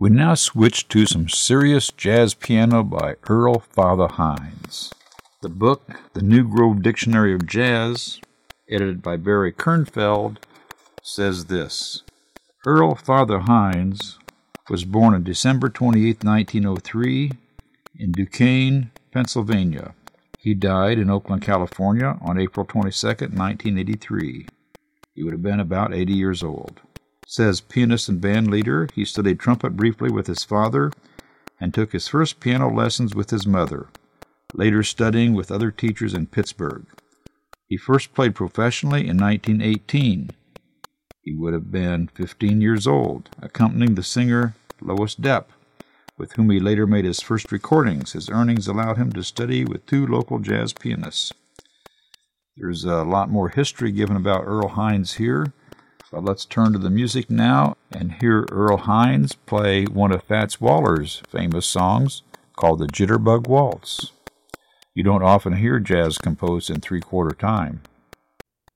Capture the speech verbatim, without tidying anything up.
We now switch to some serious jazz piano by Earl Father Hines. The book, The New Grove Dictionary of Jazz, edited by Barry Kernfeld, says this. Earl Father Hines was born on December twenty-eighth, nineteen oh three, in Duquesne, Pennsylvania. He died in Oakland, California on April twenty-second, nineteen eighty-three. He would have been about eighty years old. Says pianist and band leader, he studied trumpet briefly with his father and took his first piano lessons with his mother, later studying with other teachers in Pittsburgh. He first played professionally in nineteen eighteen. He would have been fifteen years old, accompanying the singer Lois Depp, with whom he later made his first recordings. His earnings allowed him to study with two local jazz pianists. There's a lot more history given about Earl Hines here, but let's turn to the music now and hear Earl Hines play one of Fats Waller's famous songs called the Jitterbug Waltz. You don't often hear jazz composed in three-quarter time.